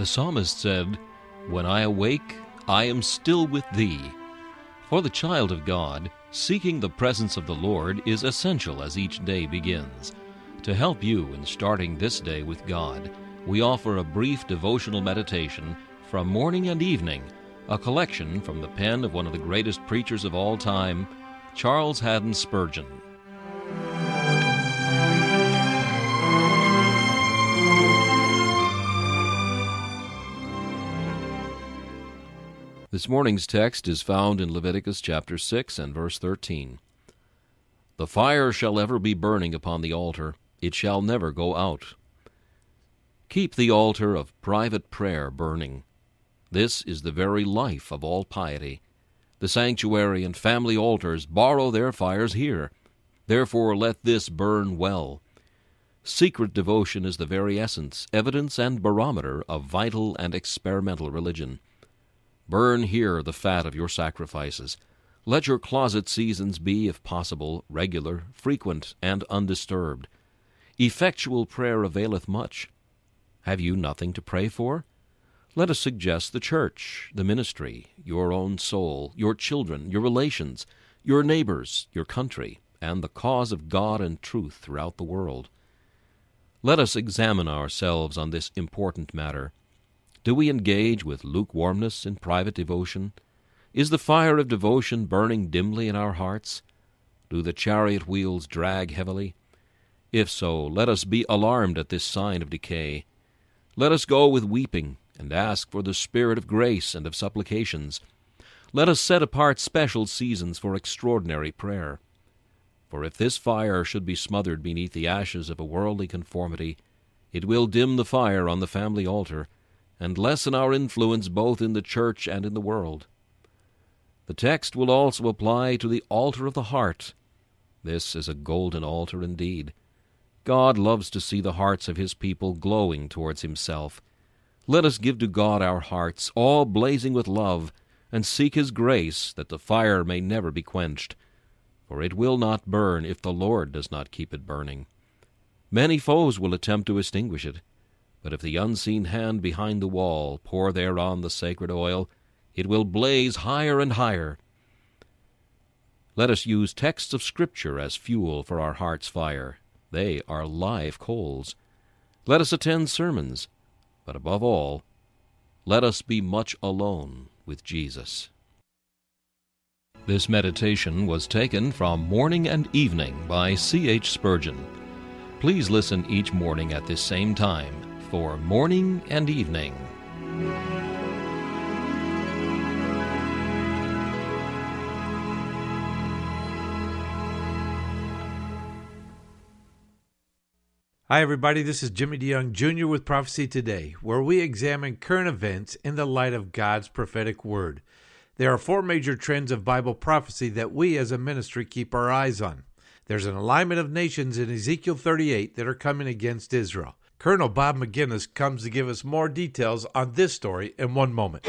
The psalmist said, "When I awake, I am still with thee." For the child of God, seeking the presence of the Lord is essential as each day begins. To help you in starting this day with God, we offer a brief devotional meditation from morning and evening, a collection from the pen of one of the greatest preachers of all time, Charles Haddon Spurgeon. This morning's text is found in Leviticus chapter 6 and verse 13. "The fire shall ever be burning upon the altar, it shall never go out." Keep the altar of private prayer burning. This is the very life of all piety. The sanctuary and family altars borrow their fires here. Therefore let this burn well. Secret devotion is the very essence, evidence, and barometer of vital and experimental religion. Burn here the fat of your sacrifices. Let your closet seasons be, if possible, regular, frequent, and undisturbed. Effectual prayer availeth much. Have you nothing to pray for? Let us suggest the church, the ministry, your own soul, your children, your relations, your neighbors, your country, and the cause of God and truth throughout the world. Let us examine ourselves on this important matter. Do we engage with lukewarmness in private devotion? Is the fire of devotion burning dimly in our hearts? Do the chariot wheels drag heavily? If so, let us be alarmed at this sign of decay. Let us go with weeping and ask for the spirit of grace and of supplications. Let us set apart special seasons for extraordinary prayer. For if this fire should be smothered beneath the ashes of a worldly conformity, it will dim the fire on the family altar, and lessen our influence both in the church and in the world. The text will also apply to the altar of the heart. This is a golden altar indeed. God loves to see the hearts of His people glowing towards Himself. Let us give to God our hearts, all blazing with love, and seek His grace that the fire may never be quenched. For it will not burn if the Lord does not keep it burning. Many foes will attempt to extinguish it, but if the unseen hand behind the wall pour thereon the sacred oil, it will blaze higher and higher. Let us use texts of Scripture as fuel for our heart's fire. They are live coals. Let us attend sermons, but above all, let us be much alone with Jesus. This meditation was taken from Morning and Evening by C.H. Spurgeon. Please listen each morning at this same time for Morning and Evening. Hi, everybody. This is Jimmy DeYoung Jr. with Prophecy Today, where we examine current events in the light of God's prophetic word. There are 4 major trends of Bible prophecy that we as a ministry keep our eyes on. There's an alignment of nations in Ezekiel 38 that are coming against Israel. Colonel Bob McGinnis comes to give us more details on this story in one moment.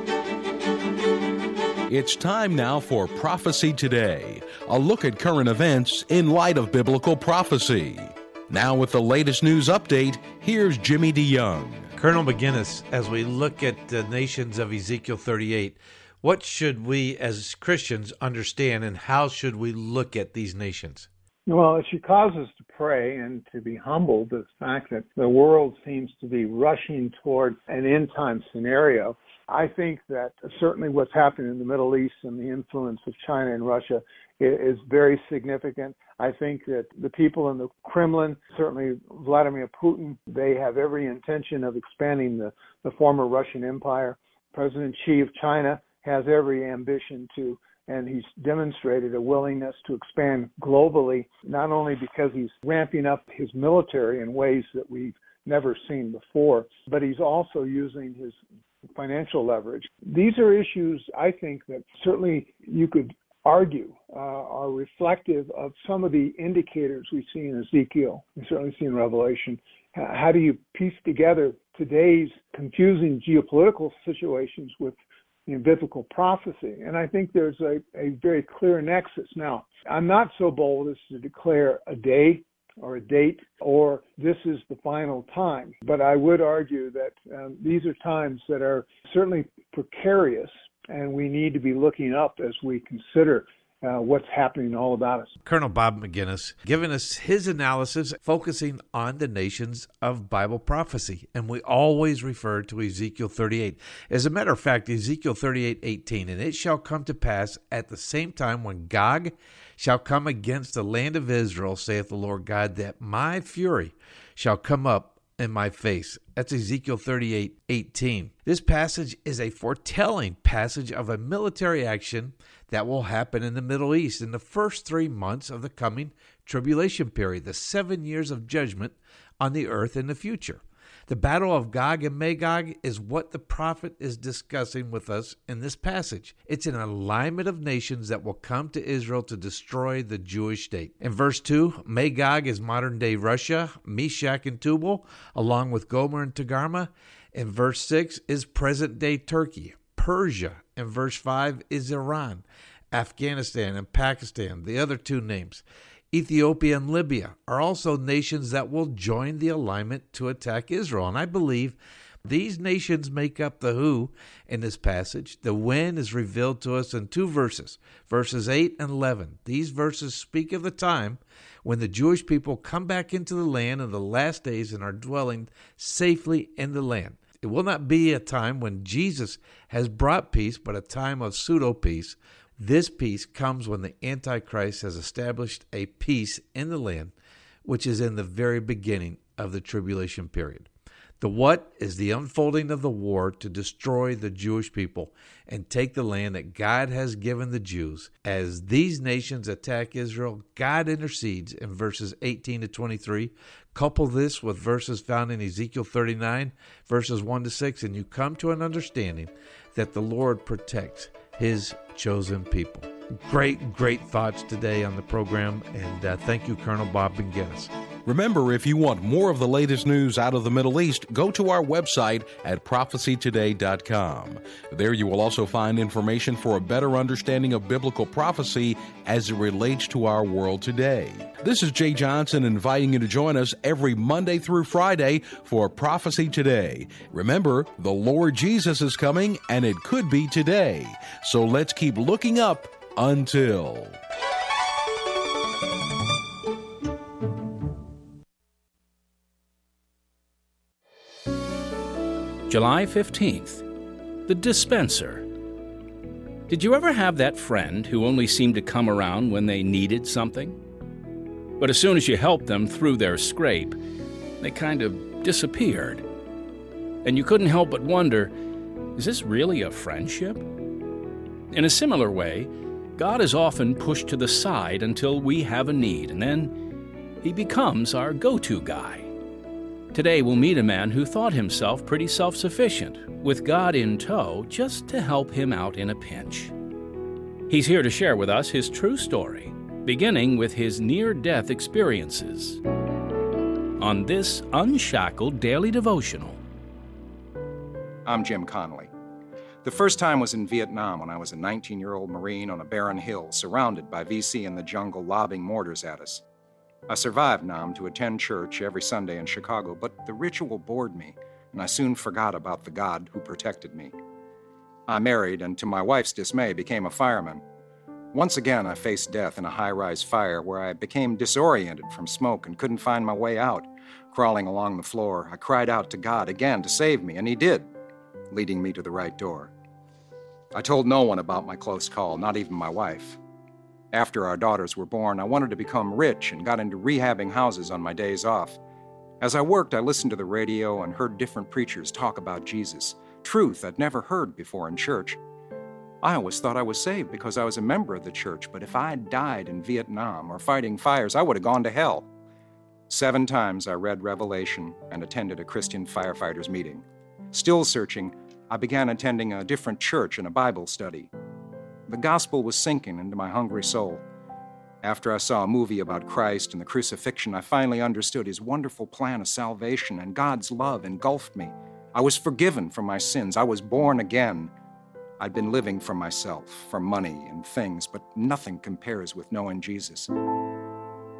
It's time now for Prophecy Today, a look at current events in light of biblical prophecy. Now with the latest news update, here's Jimmy DeYoung. Colonel McGinnis, as we look at the nations of Ezekiel 38, what should we as Christians understand, and how should we look at these nations? Well, it should cause us to pray and to be humbled at the fact that the world seems to be rushing toward an end-time scenario. I think that certainly what's happening in the Middle East and the influence of China and Russia is very significant. I think that the people in the Kremlin, certainly Vladimir Putin, they have every intention of expanding the former Russian Empire. President Xi of China has every ambition to, and he's demonstrated a willingness to expand globally, not only because he's ramping up his military in ways that we've never seen before, but he's also using his financial leverage. These are issues, I think, that certainly you could argue are reflective of some of the indicators we see in Ezekiel, we certainly see in Revelation. How do you piece together today's confusing geopolitical situations with biblical prophecy? And I think there's a very clear nexus. Now, I'm not so bold as to declare a day or a date, or this is the final time. But I would argue that these are times that are certainly precarious, and we need to be looking up as we consider what's happening all about us. Colonel Bob Maginnis giving us his analysis, focusing on the nations of Bible prophecy. And we always refer to Ezekiel 38. As a matter of fact, Ezekiel 38:18, and it shall come to pass at the same time when Gog shall come against the land of Israel, saith the Lord God, that my fury shall come up in my face. That's Ezekiel 38:18. This passage is a foretelling passage of a military action that will happen in the Middle East in the first 3 months of the coming tribulation period, the 7 years of judgment on the earth in the future. The battle of Gog and Magog is what the prophet is discussing with us in this passage. It's an alignment of nations that will come to Israel to destroy the Jewish state. In verse 2, Magog is modern-day Russia, Meshach and Tubal, along with Gomer and Togarmah. In verse 6 is present-day Turkey. Persia. In verse 5 is Iran, Afghanistan, and Pakistan, the other two names. Ethiopia and Libya are also nations that will join the alignment to attack Israel. And I believe these nations make up the who in this passage. The when is revealed to us in 2 verses, verses 8 and 11. These verses speak of the time when the Jewish people come back into the land in the last days and are dwelling safely in the land. It will not be a time when Jesus has brought peace, but a time of pseudo-peace. This peace comes when the Antichrist has established a peace in the land, which is in the very beginning of the tribulation period. The what is the unfolding of the war to destroy the Jewish people and take the land that God has given the Jews. As these nations attack Israel, God intercedes in verses 18 to 23. Couple this with verses found in Ezekiel 39, verses 1 to 6, and you come to an understanding that the Lord protects his chosen people. Great thoughts today on the program, and thank you, Colonel Bob Maginnis. Remember, if you want more of the latest news out of the Middle East, go to our website at prophecytoday.com. There you will also find information for a better understanding of biblical prophecy as it relates to our world today. This is Jay Johnson inviting you to join us every Monday through Friday for Prophecy Today. Remember, the Lord Jesus is coming, and it could be today. So let's keep looking up until... July 15th, the dispenser. Did you ever have that friend who only seemed to come around when they needed something? But as soon as you helped them through their scrape, they kind of disappeared. And you couldn't help but wonder, is this really a friendship? In a similar way, God is often pushed to the side until we have a need, and then he becomes our go-to guy. Today we'll meet a man who thought himself pretty self-sufficient, with God in tow just to help him out in a pinch. He's here to share with us his true story, beginning with his near-death experiences. On this Unshackled Daily Devotional. I'm Jim Connolly. The first time was in Vietnam when I was a 19-year-old Marine on a barren hill, surrounded by VC in the jungle lobbing mortars at us. I survived Nam to attend church every Sunday in Chicago, but the ritual bored me, and I soon forgot about the God who protected me. I married, and to my wife's dismay, became a fireman. Once again, I faced death in a high-rise fire where I became disoriented from smoke and couldn't find my way out. Crawling along the floor, I cried out to God again to save me, and he did, leading me to the right door. I told no one about my close call, not even my wife. After our daughters were born, I wanted to become rich and got into rehabbing houses on my days off. As I worked, I listened to the radio and heard different preachers talk about Jesus, truth I'd never heard before in church. I always thought I was saved because I was a member of the church, but if I had died in Vietnam or fighting fires, I would have gone to hell. 7 times I read Revelation and attended a Christian firefighters meeting. Still searching, I began attending a different church and a Bible study. The gospel was sinking into my hungry soul. After I saw a movie about Christ and the crucifixion, I finally understood his wonderful plan of salvation, and God's love engulfed me. I was forgiven from my sins. I was born again. I'd been living for myself, for money and things, but nothing compares with knowing Jesus.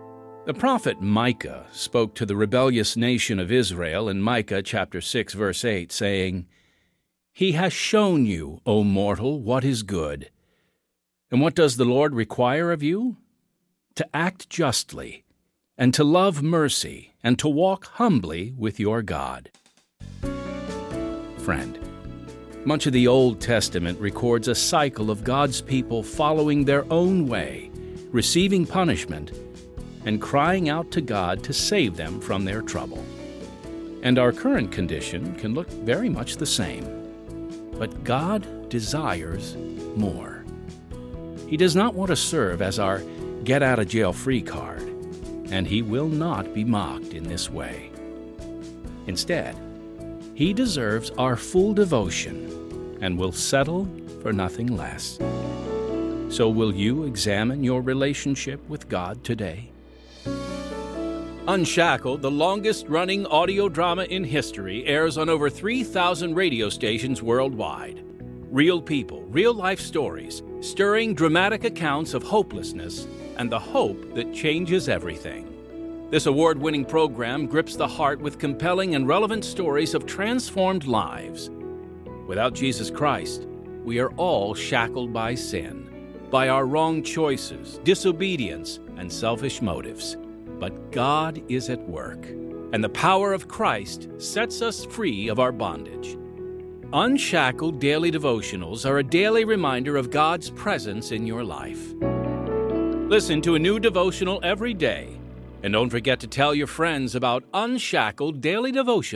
The prophet Micah spoke to the rebellious nation of Israel in Micah chapter 6, verse 8, saying, "He has shown you, O mortal, what is good. And what does the Lord require of you? To act justly, and to love mercy, and to walk humbly with your God." Friend, much of the Old Testament records a cycle of God's people following their own way, receiving punishment, and crying out to God to save them from their trouble. And our current condition can look very much the same. But God desires more. He does not want to serve as our get-out-of-jail-free card, and He will not be mocked in this way. Instead, He deserves our full devotion and will settle for nothing less. So will you examine your relationship with God today? Unshackled, the longest-running audio drama in history, airs on over 3,000 radio stations worldwide. Real people, real-life stories, stirring dramatic accounts of hopelessness and the hope that changes everything. This award-winning program grips the heart with compelling and relevant stories of transformed lives. Without Jesus Christ, we are all shackled by sin, by our wrong choices, disobedience, and selfish motives. But God is at work, and the power of Christ sets us free of our bondage. Unshackled Daily Devotionals are a daily reminder of God's presence in your life. Listen to a new devotional every day, and don't forget to tell your friends about Unshackled Daily Devotionals.